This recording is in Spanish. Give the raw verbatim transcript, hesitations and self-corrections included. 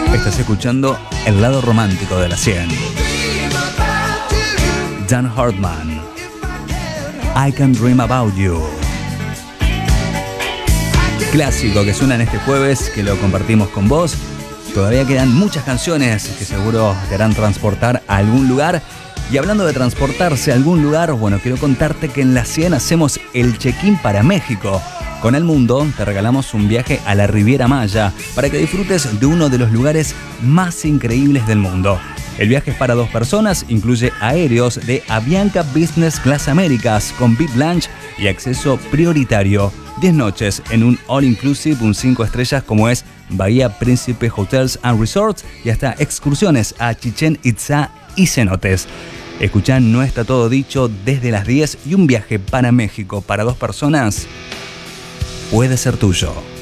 Estás escuchando el lado romántico de la cien. Dan Hartman, I Can Dream About You. Clásico que suena en este jueves, que lo compartimos con vos. Todavía quedan muchas canciones que seguro te harán transportar a algún lugar. Y hablando de transportarse a algún lugar, bueno, quiero contarte que en la cien hacemos el check-in para México. Con El Mundo te regalamos un viaje a la Riviera Maya para que disfrutes de uno de los lugares más increíbles del mundo. El viaje es para dos personas, incluye aéreos de Avianca Business Class Américas con V I P Lunch y acceso prioritario. diez noches en un all-inclusive, un cinco estrellas como es Bahía Príncipe Hotels and Resorts y hasta excursiones a Chichén Itzá y cenotes. Escuchá No Está Todo Dicho desde las diez y un viaje para México para dos personas puede ser tuyo.